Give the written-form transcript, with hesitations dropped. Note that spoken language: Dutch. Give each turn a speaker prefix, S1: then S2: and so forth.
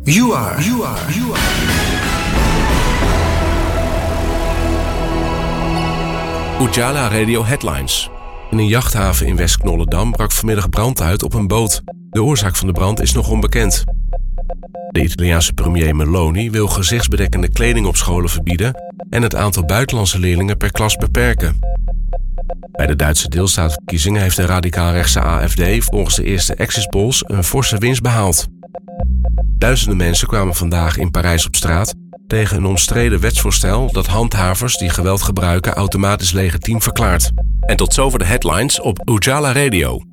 S1: You are.
S2: Ujala Radio Headlines. In een jachthaven in West-Knollendam brak vanmiddag brand uit op een boot. De oorzaak van de brand is nog onbekend. De Italiaanse premier Meloni wil gezichtsbedekkende kleding op scholen verbieden en het aantal buitenlandse leerlingen per klas beperken. Bij de Duitse deelstaatverkiezingen heeft de radicaal-rechtse AfD volgens de eerste exit polls een forse winst behaald. Duizenden mensen kwamen vandaag in Parijs op straat tegen een omstreden wetsvoorstel dat handhavers die geweld gebruiken automatisch legitiem verklaart. En tot zover de headlines op Ujala Radio.